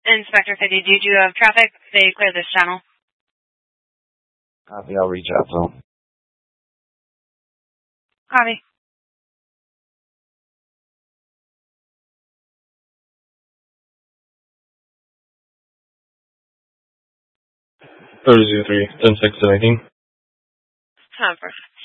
Inspector 50, due to traffic, they cleared this channel. Copy, I'll reach out to them. Copy. Order 03, 10-6 to 19. Perfect.